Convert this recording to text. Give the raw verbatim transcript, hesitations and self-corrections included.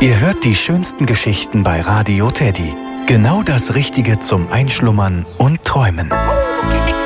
Ihr hört die schönsten Geschichten bei Radio Teddy. Genau das Richtige zum Einschlummern und Träumen. Oh, okay.